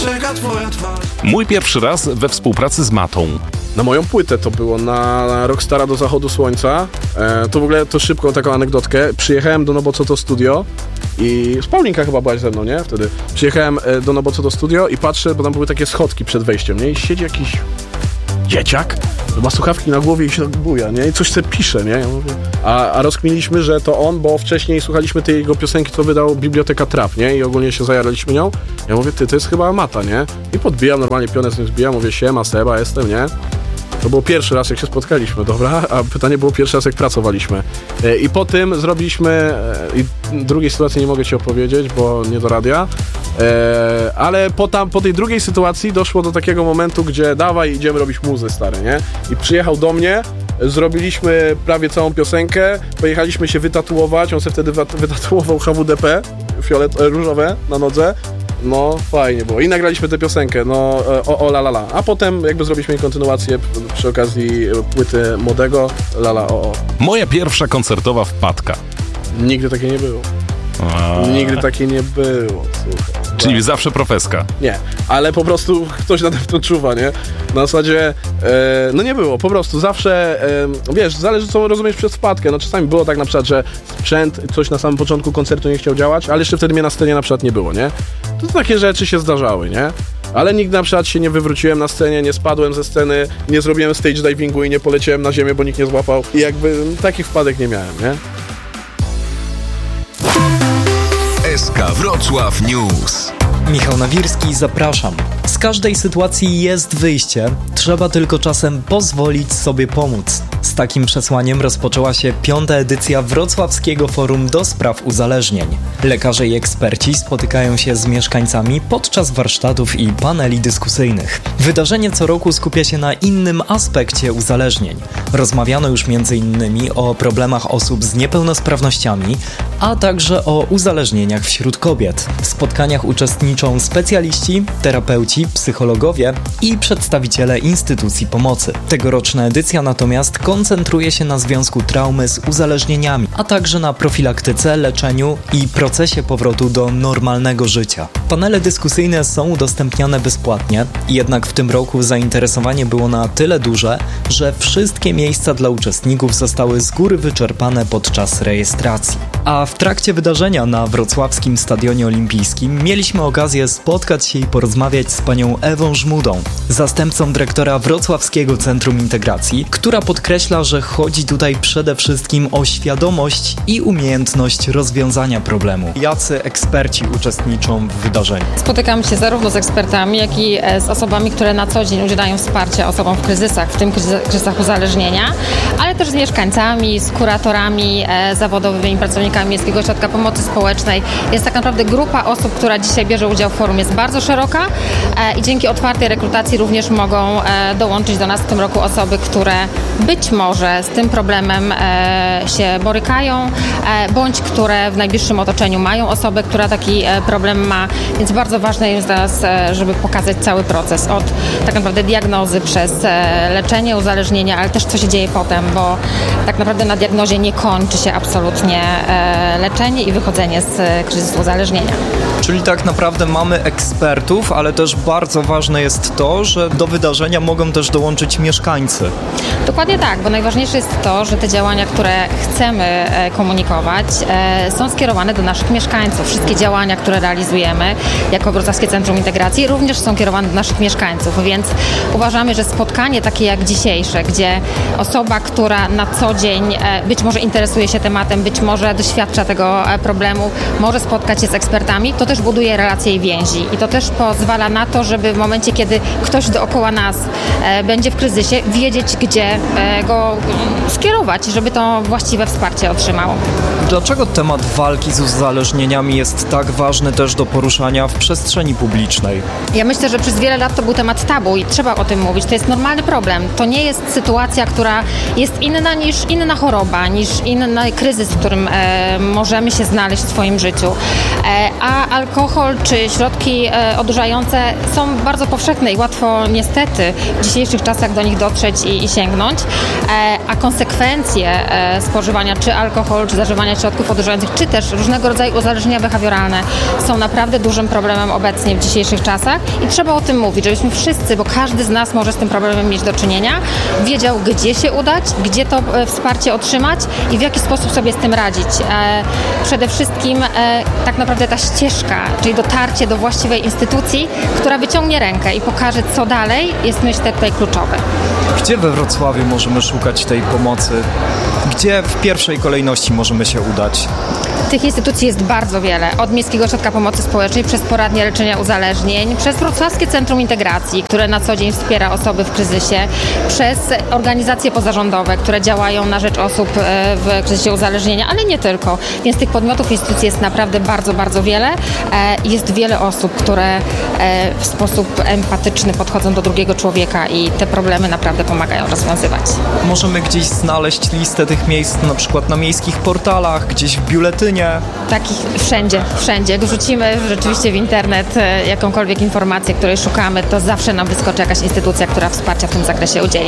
czeka twoja twarz. Mój pierwszy raz we współpracy z Matą. Na moją płytę to było, na Rockstara do zachodu słońca. To w ogóle, to szybką taką anegdotkę. Przyjechałem do Nobocoto Studio i z Paulinka chyba byłaś ze mną, nie? Wtedy. Przyjechałem do Nobocoto Studio i patrzę, bo tam były takie schodki przed wejściem, nie? I siedzi jakiś dzieciak, ma słuchawki na głowie i się buja, nie? I coś sobie pisze, nie? Ja mówię, a rozkminiliśmy, że to on, bo wcześniej słuchaliśmy tej jego piosenki, co wydał Biblioteka Trap, nie? I ogólnie się zajaraliśmy nią. Ja mówię, to jest chyba Mata, nie? I podbijam, normalnie pionę z nim zbijam, mówię, siema, Seba, jestem, nie? To było pierwszy raz, jak się spotkaliśmy, dobra? A pytanie było pierwszy raz, jak pracowaliśmy. I po tym zrobiliśmy, i drugiej sytuacji nie mogę ci opowiedzieć, bo nie do radia, ale po tej drugiej sytuacji doszło do takiego momentu, gdzie dawaj, idziemy robić muzę, stary, nie? I przyjechał do mnie, zrobiliśmy prawie całą piosenkę, pojechaliśmy się wytatuować, on sobie wtedy wytatuował HWDP, różowe na nodze. No, fajnie było. I nagraliśmy tę piosenkę, no, la la la. A potem jakby zrobiliśmy kontynuację przy okazji płyty Młodego, la la o. Moja pierwsza koncertowa wpadka. Nigdy takiej nie było. Nigdy takiej nie było, słuchaj. Czyli zawsze profeska. Nie, ale po prostu ktoś nade mną czuwa, nie? Na zasadzie, no nie było, po prostu zawsze, wiesz, zależy co rozumiesz przez wpadkę. No czasami było tak na przykład, że sprzęt, coś na samym początku koncertu nie chciał działać, ale jeszcze wtedy mnie na scenie na przykład nie było, nie? To takie rzeczy się zdarzały, nie? Ale nigdy na przykład się nie wywróciłem na scenie, nie spadłem ze sceny, nie zrobiłem stage divingu i nie poleciałem na ziemię, bo nikt nie złapał. I jakby takich wpadek nie miałem, nie? SK Wrocław News. Michał Nawirski, zapraszam. Z każdej sytuacji jest wyjście, trzeba tylko czasem pozwolić sobie pomóc. Z takim przesłaniem rozpoczęła się 5. edycja Wrocławskiego Forum do Spraw Uzależnień. Lekarze i eksperci spotykają się z mieszkańcami podczas warsztatów i paneli dyskusyjnych. Wydarzenie co roku skupia się na innym aspekcie uzależnień. Rozmawiano już m.in. o problemach osób z niepełnosprawnościami, a także o uzależnieniach wśród kobiet. W spotkaniach uczestniczą specjaliści, terapeuci, psychologowie i przedstawiciele instytucji pomocy. Tegoroczna edycja natomiast koncentruje się na związku traumy z uzależnieniami, a także na profilaktyce, leczeniu i procesie powrotu do normalnego życia. Panele dyskusyjne są udostępniane bezpłatnie, jednak w tym roku zainteresowanie było na tyle duże, że wszystkie miejsca dla uczestników zostały z góry wyczerpane podczas rejestracji. A w trakcie wydarzenia na wrocławskim Stadionie Olimpijskim mieliśmy okazję spotkać się i porozmawiać z panią Ewą Żmudą, zastępcą dyrektora Wrocławskiego Centrum Integracji, która podkreśla, że chodzi tutaj przede wszystkim o świadomość i umiejętność rozwiązania problemu. Jacy eksperci uczestniczą w wydarzeniu? Spotykam się zarówno z ekspertami, jak i z osobami, które na co dzień udzielają wsparcia osobom w kryzysach, w tym kryzysach uzależnienia, ale też z mieszkańcami, z kuratorami zawodowymi, pracownikami Miejskiego Ośrodka Pomocy Społecznej. Jest tak naprawdę grupa osób, która dzisiaj bierze udział w forum, jest bardzo szeroka i dzięki otwartej rekrutacji również mogą dołączyć do nas w tym roku osoby, które być może z tym problemem się borykają, bądź które w najbliższym otoczeniu mają osobę, która taki problem ma, więc bardzo ważne jest dla nas, żeby pokazać cały proces od tak naprawdę diagnozy przez leczenie uzależnienia, ale też co się dzieje potem, bo tak naprawdę na diagnozie nie kończy się absolutnie leczenie i wychodzenie z kryzysu uzależnienia. Czyli tak naprawdę mamy ekspertów, ale też bardzo ważne jest to, że do wydarzenia mogą też dołączyć mieszkańcy. Dokładnie tak, bo najważniejsze jest to, że te działania, które chcemy komunikować, są skierowane do naszych mieszkańców. Wszystkie działania, które realizujemy jako Wrocławskie Centrum Integracji, również są kierowane do naszych mieszkańców, więc uważamy, że spotkanie takie jak dzisiejsze, gdzie osoba, która na co dzień być może interesuje się tematem, być może doświadcza tego problemu, może spotkać się z ekspertami, to też buduje relacje i więzi. I to też pozwala na to, żeby w momencie, kiedy ktoś dookoła nas będzie w kryzysie, wiedzieć, gdzie go skierować, żeby to właściwe wsparcie otrzymało. Dlaczego temat walki z uzależnieniami jest tak ważny też do poruszania w przestrzeni publicznej? Ja myślę, że przez wiele lat to był temat tabu i trzeba o tym mówić. To jest normalny problem. To nie jest sytuacja, która jest inna niż inna choroba, niż inny kryzys, w którym możemy się znaleźć w swoim życiu. A alkohol czy środki odurzające są bardzo powszechne i łatwo niestety w dzisiejszych czasach do nich dotrzeć i sięgnąć. a konsekwencje spożywania czy alkoholu, czy zażywania środków odurzających, czy też różnego rodzaju uzależnienia behawioralne są naprawdę dużym problemem obecnie w dzisiejszych czasach i trzeba o tym mówić, żebyśmy wszyscy, bo każdy z nas może z tym problemem mieć do czynienia, wiedział, gdzie się udać, gdzie to wsparcie otrzymać i w jaki sposób sobie z tym radzić. Przede wszystkim tak naprawdę ta ścieżka, czyli dotarcie do właściwej instytucji, która wyciągnie rękę i pokaże, co dalej, jest, myślę, tutaj kluczowe. Gdzie we Wrocławiu możemy szukać tej pomocy? Gdzie w pierwszej kolejności możemy się udać? Tych instytucji jest bardzo wiele. Od Miejskiego Ośrodka Pomocy Społecznej, przez poradnie leczenia uzależnień, przez Wrocławskie Centrum Integracji, które na co dzień wspiera osoby w kryzysie, przez organizacje pozarządowe, które działają na rzecz osób w kryzysie uzależnienia, ale nie tylko. Więc tych podmiotów, instytucji jest naprawdę bardzo, bardzo wiele. Jest wiele osób, które w sposób empatyczny podchodzą do drugiego człowieka i te problemy naprawdę pomagają rozwiązywać. Możemy gdzieś znaleźć listę tych miejsc, na przykład na miejskich portalach, gdzieś w biuletynie. Takich wszędzie. Jak wrzucimy rzeczywiście w internet jakąkolwiek informację, której szukamy, to zawsze nam wyskoczy jakaś instytucja, która wsparcia w tym zakresie udzieli.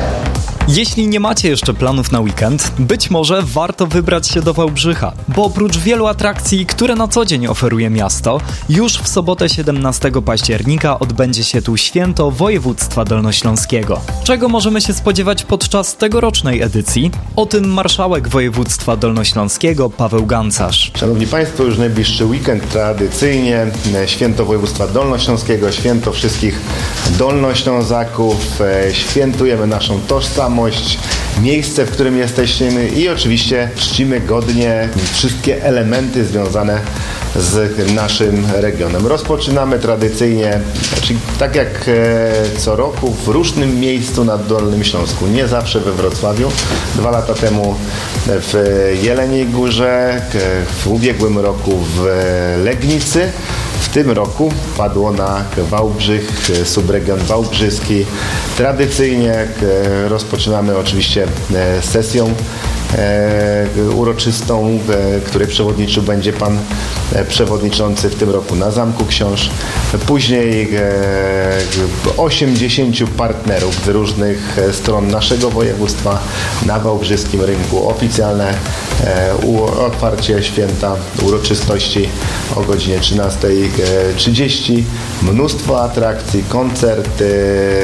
Jeśli nie macie jeszcze planów na weekend, być może warto wybrać się do Wałbrzycha, bo oprócz wielu atrakcji, które na co dzień oferuje miasto, już w sobotę 17 października odbędzie się tu Święto Województwa Dolnośląskiego. Czego możemy się spodziewać podczas tegorocznej edycji? O tym marszałek województwa dolnośląskiego Paweł Gancarz. Szanowni Państwo, już najbliższy weekend tradycyjnie Święto Województwa Dolnośląskiego, święto wszystkich Dolnoślązaków, świętujemy naszą tożsamość, miejsce, w którym jesteśmy i oczywiście czcimy godnie wszystkie elementy związane z naszym regionem. Rozpoczynamy tradycyjnie, czyli tak jak co roku w różnym miejscu na Dolnym Śląsku, nie zawsze we Wrocławiu. 2 lata temu w Jeleniej Górze, w ubiegłym roku w Legnicy. W tym roku padło na Wałbrzych, subregion wałbrzyski. Tradycyjnie rozpoczynamy oczywiście sesją uroczystą, której przewodniczył będzie pan przewodniczący w tym roku na Zamku Książ. Później 80 partnerów z różnych stron naszego województwa na wałbrzyskim rynku. Oficjalne otwarcie święta, uroczystości o godzinie 13:30. Mnóstwo atrakcji, koncerty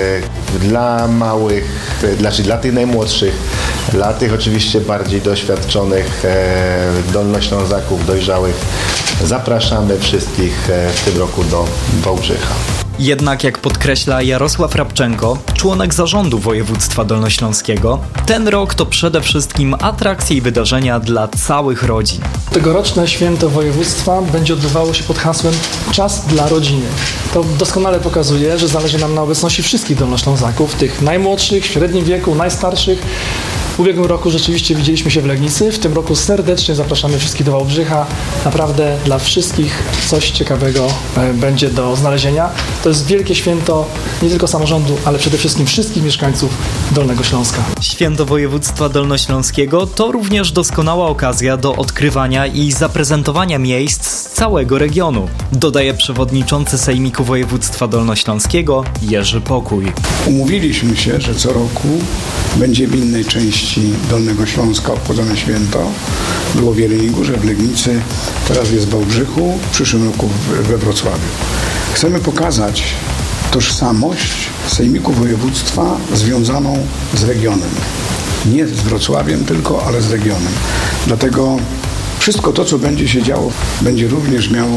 dla małych, dla tych najmłodszych, dla tych oczywiście bardziej doświadczonych dolnoślązaków, dojrzałych. Zapraszamy wszystkich w tym roku do Wałbrzycha. Jednak jak podkreśla Jarosław Rabczenko, członek zarządu województwa dolnośląskiego, ten rok to przede wszystkim atrakcje i wydarzenia dla całych rodzin. Tegoroczne święto województwa będzie odbywało się pod hasłem Czas dla rodziny. To doskonale pokazuje, że zależy nam na obecności wszystkich dolnoślązaków, tych najmłodszych, w średnim wieku, najstarszych. W ubiegłym roku rzeczywiście widzieliśmy się w Legnicy, w tym roku serdecznie zapraszamy wszystkich do Wałbrzycha. Naprawdę dla wszystkich coś ciekawego będzie do znalezienia. To jest wielkie święto nie tylko samorządu, ale przede wszystkim wszystkich mieszkańców Dolnego Śląska. Święto Województwa Dolnośląskiego to również doskonała okazja do odkrywania i zaprezentowania miejsc z całego regionu, dodaje przewodniczący Sejmiku Województwa Dolnośląskiego Jerzy Pokój. Umówiliśmy się, że co roku będzie w innej części Dolnego Śląska obchodzone święto. Było w Jeleniej Górze, w Legnicy, teraz jest w Wałbrzychu, w przyszłym roku we Wrocławiu. Chcemy pokazać tożsamość Sejmiku Województwa związaną z regionem. Nie z Wrocławiem tylko, ale z regionem. Dlatego wszystko to, co będzie się działo, będzie również miało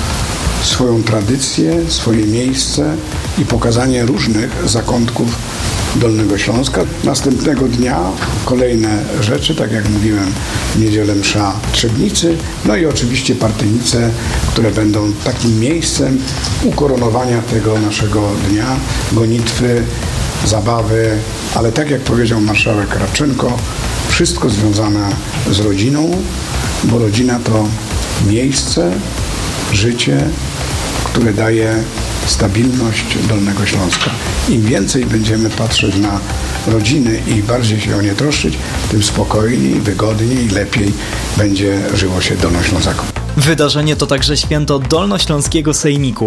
swoją tradycję, swoje miejsce i pokazanie różnych zakątków Dolnego Śląska. Następnego dnia kolejne rzeczy, tak jak mówiłem, w niedzielę msza Trzebnicy, no i oczywiście Partynice, które będą takim miejscem ukoronowania tego naszego dnia, gonitwy, zabawy, ale tak jak powiedział marszałek Rabczenko, wszystko związane z rodziną, bo rodzina to miejsce, życie, które daje stabilność Dolnego Śląska. Im więcej będziemy patrzeć na rodziny i bardziej się o nie troszczyć, tym spokojniej, wygodniej i lepiej będzie żyło się Dolnoślązakom. Wydarzenie to także święto Dolnośląskiego Sejmiku,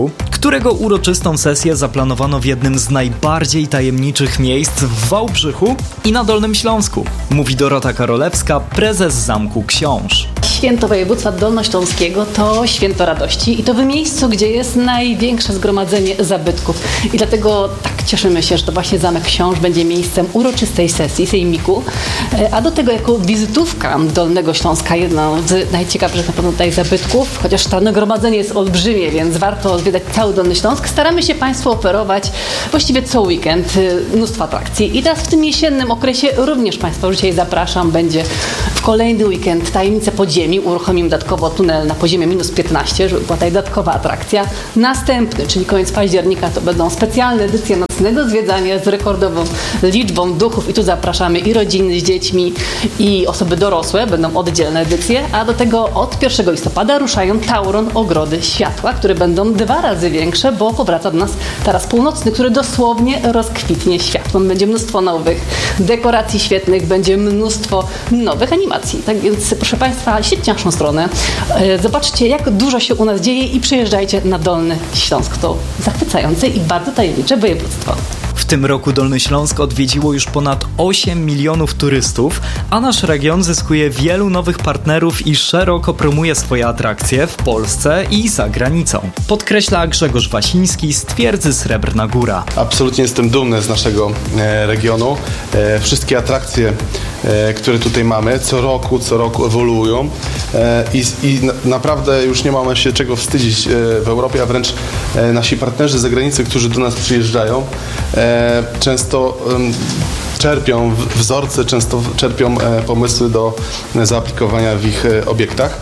którego uroczystą sesję zaplanowano w jednym z najbardziej tajemniczych miejsc w Wałbrzychu i na Dolnym Śląsku. Mówi Dorota Karolewska, prezes Zamku Książ. Święto województwa dolnośląskiego to święto radości i to w miejscu, gdzie jest największe zgromadzenie zabytków. I dlatego tak cieszymy się, że to właśnie Zamek Książ będzie miejscem uroczystej sesji sejmiku, a do tego jako wizytówka Dolnego Śląska, jedno z najciekawszych na pewno tutaj zabytków, chociaż to nagromadzenie jest olbrzymie, więc warto zwiedzać cały Dolny Śląsk. Staramy się Państwu oferować właściwie co weekend mnóstwo atrakcji i teraz w tym jesiennym okresie również Państwa dzisiaj zapraszam, będzie w kolejny weekend Tajemnice Podziemi, uruchomimy dodatkowo tunel na poziomie -15, żeby była tutaj dodatkowa atrakcja. Następny, czyli koniec października, to będą specjalne edycje nocnego zwiedzania z rekordową liczbą duchów i tu zapraszamy i rodziny z dziećmi, i osoby dorosłe, będą oddzielne edycje, a do tego od 1 listopada ruszają Tauron Ogrody Światła, które będą 2 razy większe, bo powraca do nas Taras Północny, który dosłownie rozkwitnie światłem. Będzie mnóstwo nowych dekoracji świetnych, będzie mnóstwo nowych animacji. Tak więc proszę Państwa, śledźcie naszą stronę, zobaczcie jak dużo się u nas dzieje i przyjeżdżajcie na Dolny Śląsk. To zachwycające i bardzo tajemnicze województwo. W tym roku Dolny Śląsk odwiedziło już ponad 8 milionów turystów, a nasz region zyskuje wielu nowych partnerów i szeroko promuje swoje atrakcje w Polsce i za granicą. Podkreśla Grzegorz Wasiński z Twierdzy Srebrna Góra. Absolutnie jestem dumny z naszego regionu. Wszystkie atrakcje, które tutaj mamy, co roku ewoluują i naprawdę już nie mamy się czego wstydzić w Europie, a wręcz nasi partnerzy z zagranicy, którzy do nas przyjeżdżają, często czerpią wzorce, często czerpią pomysły do zaaplikowania w ich obiektach.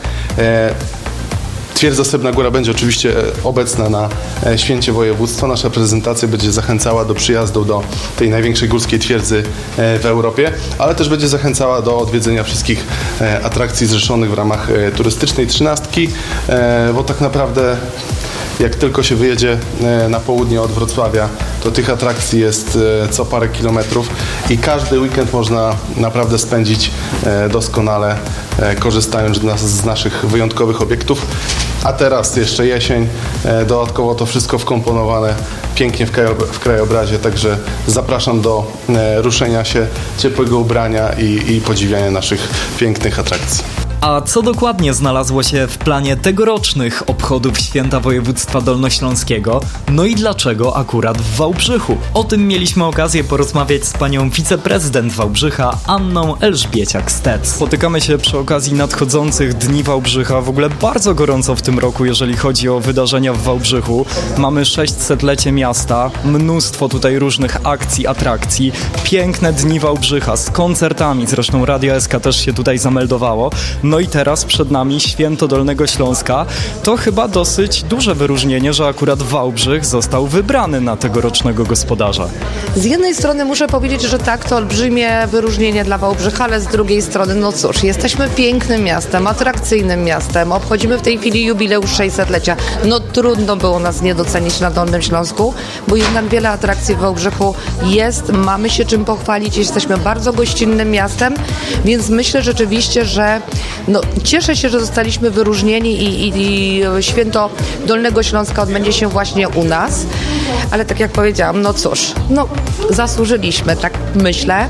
Twierdza Srebrna Góra będzie oczywiście obecna na święcie województwa. Nasza prezentacja będzie zachęcała do przyjazdu do tej największej górskiej twierdzy w Europie, ale też będzie zachęcała do odwiedzenia wszystkich atrakcji zrzeszonych w ramach turystycznej 13, bo tak naprawdę jak tylko się wyjedzie na południe od Wrocławia, to tych atrakcji jest co parę kilometrów i każdy weekend można naprawdę spędzić doskonale, korzystając z naszych wyjątkowych obiektów. A teraz jeszcze jesień, dodatkowo to wszystko wkomponowane pięknie w krajobrazie, także zapraszam do ruszenia się, ciepłego ubrania i podziwiania naszych pięknych atrakcji. A co dokładnie znalazło się w planie tegorocznych obchodów Święta Województwa Dolnośląskiego? No i dlaczego akurat w Wałbrzychu? O tym mieliśmy okazję porozmawiać z panią wiceprezydent Wałbrzycha, Anną Elżbieciak-Stec. Spotykamy się przy okazji nadchodzących Dni Wałbrzycha. W ogóle bardzo gorąco w tym roku, jeżeli chodzi o wydarzenia w Wałbrzychu. Mamy 600-lecie miasta, mnóstwo tutaj różnych akcji, atrakcji, piękne Dni Wałbrzycha z koncertami, zresztą Radio SK też się tutaj zameldowało. No i teraz przed nami Święto Dolnego Śląska. To chyba dosyć duże wyróżnienie, że akurat Wałbrzych został wybrany na tegorocznego gospodarza. Z jednej strony muszę powiedzieć, że tak, to olbrzymie wyróżnienie dla Wałbrzycha, ale z drugiej strony, no cóż, jesteśmy pięknym miastem, atrakcyjnym miastem, obchodzimy w tej chwili jubileusz 600-lecia. No trudno było nas nie docenić na Dolnym Śląsku, bo jednak wiele atrakcji w Wałbrzychu jest, mamy się czym pochwalić, jesteśmy bardzo gościnnym miastem, więc myślę rzeczywiście, że cieszę się, że zostaliśmy wyróżnieni i Święto Dolnego Śląska odbędzie się właśnie u nas, ale tak jak powiedziałam, no cóż, zasłużyliśmy, tak myślę.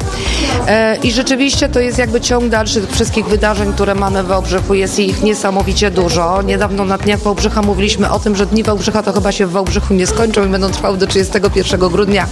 I rzeczywiście to jest jakby ciąg dalszy tych wszystkich wydarzeń, które mamy w Wałbrzychu, jest ich niesamowicie dużo. Niedawno na Dniach Wałbrzycha mówiliśmy o tym, że Dni Wałbrzycha to chyba się w Wałbrzychu nie skończą i będą trwały do 31 grudnia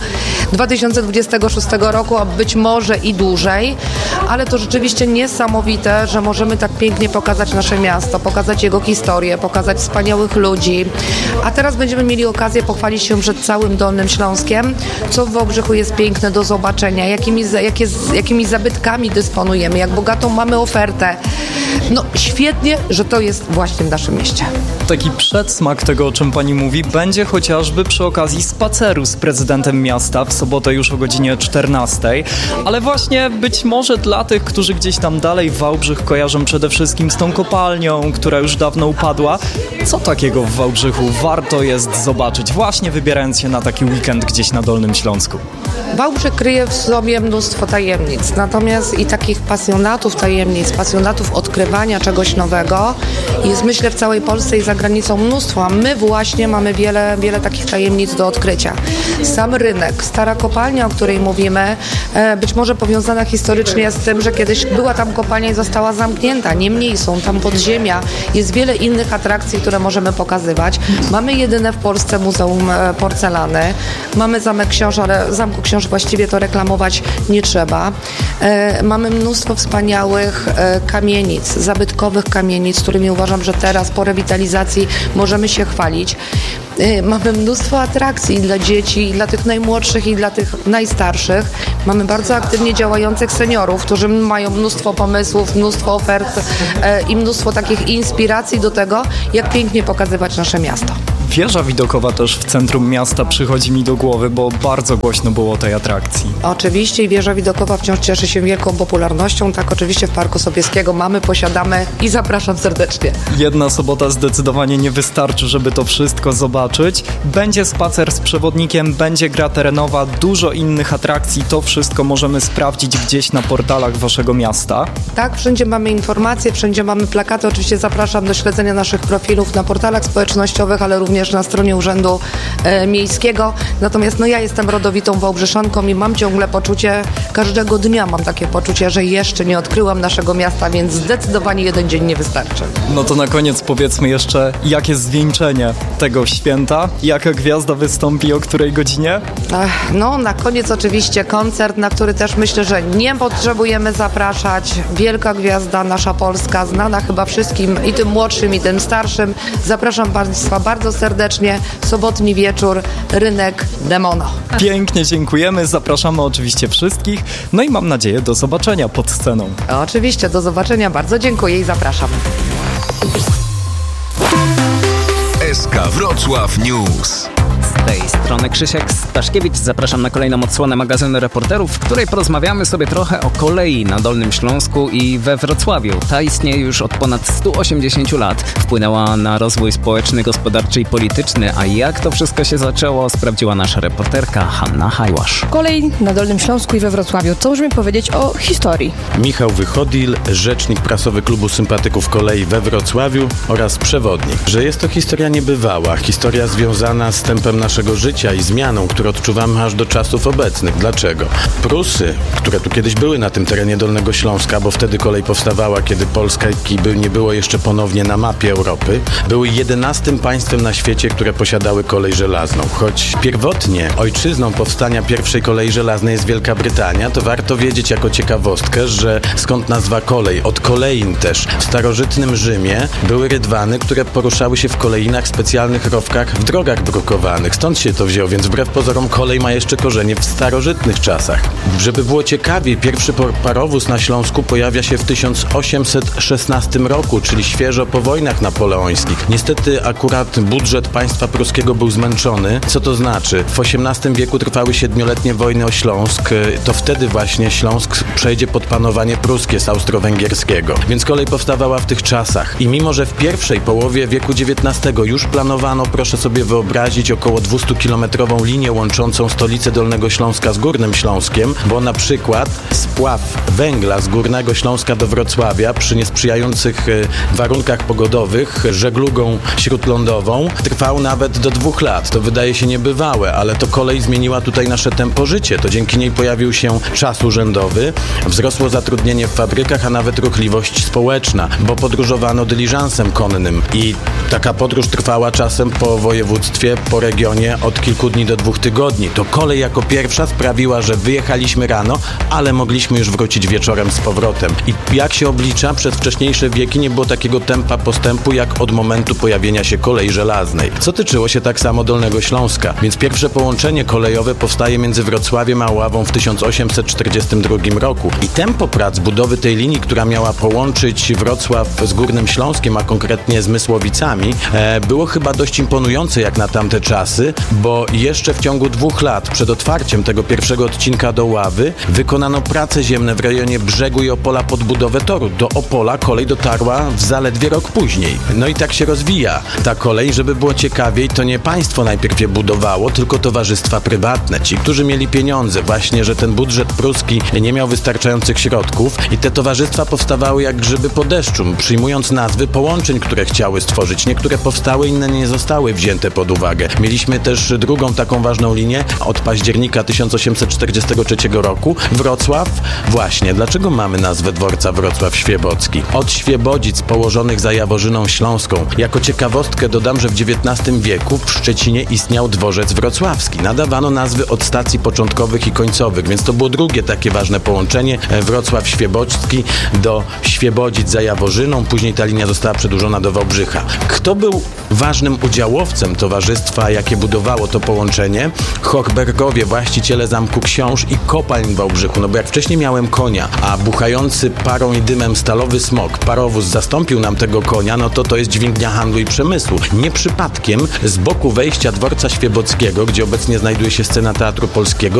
2026 roku, a być może i dłużej, ale to rzeczywiście niesamowite, że możemy tak pięknie pokazać nasze miasto, pokazać jego historię, pokazać wspaniałych ludzi, a teraz będziemy mieli okazję pochwalić się przed całym Dolnym Śląskiem, co w Wałbrzychu jest piękne do zobaczenia, jakimi zabytkami dysponujemy, jak bogatą mamy ofertę. Świetnie, że to jest właśnie w naszym mieście. Taki przedsmak tego, o czym pani mówi, będzie chociażby przy okazji spaceru z prezydentem miasta w sobotę już o godzinie 14, ale właśnie być może dla tych, którzy gdzieś tam dalej Wałbrzych kojarzą przede wszystkim z tą kopalnią, która już dawno upadła. Co takiego w Wałbrzychu warto jest zobaczyć, właśnie wybierając się na taki weekend gdzieś na Dolnym Śląsku? Wałbrzych kryje w sobie mnóstwo tajemnic, natomiast i takich pasjonatów tajemnic, pasjonatów odkrywania odkrywania czegoś nowego jest, myślę, w całej Polsce i za granicą mnóstwo, a my właśnie mamy wiele takich tajemnic do odkrycia. Sam rynek, stara kopalnia, o której mówimy, być może powiązana historycznie z tym, że kiedyś była tam kopalnia i została zamknięta. Niemniej są tam podziemia, jest wiele innych atrakcji, które możemy pokazywać. Mamy jedyne w Polsce Muzeum Porcelany, mamy Zamek Książ, ale Zamku Książ właściwie to reklamować nie trzeba. Mamy mnóstwo wspaniałych kamienic, zabytkowych kamienic, którymi uważam, że teraz po rewitalizacji możemy się chwalić. Mamy mnóstwo atrakcji i dla dzieci, i dla tych najmłodszych, i dla tych najstarszych. Mamy bardzo aktywnie działających seniorów, którzy mają mnóstwo pomysłów, mnóstwo ofert i mnóstwo takich inspiracji do tego, jak pięknie pokazywać nasze miasto. Wieża widokowa też w centrum miasta przychodzi mi do głowy, bo bardzo głośno było o tej atrakcji. Oczywiście i wieża widokowa wciąż cieszy się wielką popularnością. Tak, oczywiście w Parku Sobieskiego mamy, posiadamy i zapraszam serdecznie. Jedna sobota zdecydowanie nie wystarczy, żeby to wszystko zobaczyć. Będzie spacer z przewodnikiem, będzie gra terenowa, dużo innych atrakcji. To wszystko możemy sprawdzić gdzieś na portalach waszego miasta. Tak, wszędzie mamy informacje, wszędzie mamy plakaty. Oczywiście zapraszam do śledzenia naszych profilów na portalach społecznościowych, ale również na stronie Urzędu Miejskiego. Natomiast ja jestem rodowitą Wałbrzyszanką i mam ciągle poczucie, każdego dnia mam takie poczucie, że jeszcze nie odkryłam naszego miasta, więc zdecydowanie jeden dzień nie wystarczy. No to na koniec powiedzmy jeszcze, jakie zwieńczenie tego święta, jaka gwiazda wystąpi, o której godzinie? Na koniec oczywiście koncert, na który też myślę, że nie potrzebujemy zapraszać. Wielka gwiazda, nasza polska, znana chyba wszystkim, i tym młodszym, i tym starszym. Zapraszam Państwa bardzo serdecznie. Sobotni wieczór, rynek Demono. Pięknie dziękujemy, zapraszamy oczywiście wszystkich. No i mam nadzieję do zobaczenia pod sceną. Oczywiście, do zobaczenia. Bardzo dziękuję i zapraszam. SK Wrocław News. Z tej strony Krzysiek Staszkiewicz. Zapraszam na kolejną odsłonę magazynu Reporterów, w której porozmawiamy sobie trochę o kolei na Dolnym Śląsku i we Wrocławiu. Ta istnieje już od ponad 180 lat. Wpłynęła na rozwój społeczny, gospodarczy i polityczny, a jak to wszystko się zaczęło, sprawdziła nasza reporterka Hanna Hajłasz. Kolej na Dolnym Śląsku i we Wrocławiu. Co możemy powiedzieć o historii? Michał Wychodil, rzecznik prasowy Klubu Sympatyków Kolei we Wrocławiu oraz przewodnik. Że jest to historia niebywała, historia związana z tempem naszego życia i zmianą, które odczuwamy aż do czasów obecnych. Dlaczego? Prusy, które tu kiedyś były na tym terenie Dolnego Śląska, bo wtedy kolej powstawała, kiedy Polska nie było jeszcze ponownie na mapie Europy, były 11 państwem na świecie, które posiadały kolej żelazną. Choć pierwotnie ojczyzną powstania pierwszej kolei żelaznej jest Wielka Brytania, to warto wiedzieć jako ciekawostkę, że skąd nazwa kolej? Od kolein też. W starożytnym Rzymie były rydwany, które poruszały się w koleinach, specjalnych rowkach w drogach brukowanych. Stąd się to wzięło, więc wbrew pozorom kolej ma jeszcze korzenie w starożytnych czasach. Żeby było ciekawiej, pierwszy parowóz na Śląsku pojawia się w 1816 roku, czyli świeżo po wojnach napoleońskich. Niestety akurat budżet państwa pruskiego był zmęczony. Co to znaczy? W XVIII wieku trwały 7-letnie wojny o Śląsk. To wtedy właśnie Śląsk przejdzie pod panowanie pruskie z austro-węgierskiego. Więc kolej powstawała w tych czasach. I mimo, że w pierwszej połowie wieku XIX już planowano, proszę sobie wyobrazić, około 200-kilometrową linię łączącą stolicę Dolnego Śląska z Górnym Śląskiem, bo na przykład spław węgla z Górnego Śląska do Wrocławia przy niesprzyjających warunkach pogodowych żeglugą śródlądową trwał nawet do 2 lat. To wydaje się niebywałe, ale to kolej zmieniła tutaj nasze tempo życie. To dzięki niej pojawił się czas urzędowy, wzrosło zatrudnienie w fabrykach, a nawet ruchliwość społeczna, bo podróżowano dyliżansem konnym i taka podróż trwała czasem po województwie, po regionie od kilku dni do 2 tygodni. To kolej jako pierwsza sprawiła, że wyjechaliśmy rano, ale mogliśmy już wrócić wieczorem z powrotem. I jak się oblicza, przez wcześniejsze wieki nie było takiego tempa postępu, jak od momentu pojawienia się kolei żelaznej. Co tyczyło się tak samo Dolnego Śląska. Więc pierwsze połączenie kolejowe powstaje między Wrocławiem a Oławą w 1842 roku. I tempo prac budowy tej linii, która miała połączyć Wrocław z Górnym Śląskiem, a konkretnie z Mysłowicami, było chyba dość imponujące jak na tamte czasy, bo bo jeszcze w ciągu 2 lat przed otwarciem tego pierwszego odcinka do Ławy wykonano prace ziemne w rejonie Brzegu i Opola pod budowę toru. Do Opola kolej dotarła w zaledwie rok później. No i tak się rozwija ta kolej. Żeby było ciekawiej, to nie państwo najpierw je budowało, tylko towarzystwa prywatne. Ci, którzy mieli pieniądze, właśnie, że ten budżet pruski nie miał wystarczających środków i te towarzystwa powstawały jak grzyby po deszczu, przyjmując nazwy połączeń, które chciały stworzyć. Niektóre powstały, inne nie zostały wzięte pod uwagę. Mieliśmy też drugą taką ważną linię od października 1843 roku. Wrocław. Właśnie, dlaczego mamy nazwę dworca Wrocław Świebocki? Od Świebodzic położonych za Jaworzyną Śląską. Jako ciekawostkę dodam, że w XIX wieku w Szczecinie istniał dworzec wrocławski. Nadawano nazwy od stacji początkowych i końcowych, więc to było drugie takie ważne połączenie. Wrocław Świebocki do Świebodzic za Jaworzyną. Później ta linia została przedłużona do Wałbrzycha. Kto był ważnym udziałowcem towarzystwa, jakie budowało to połączenie? Hochbergowie, właściciele Zamku Książ i kopalń w Wałbrzychu. No bo jak wcześniej miałem konia, a buchający parą i dymem stalowy smok, parowóz zastąpił nam tego konia, no to jest dźwignia handlu i przemysłu. Nie przypadkiem z boku wejścia dworca Świebockiego, gdzie obecnie znajduje się scena Teatru Polskiego,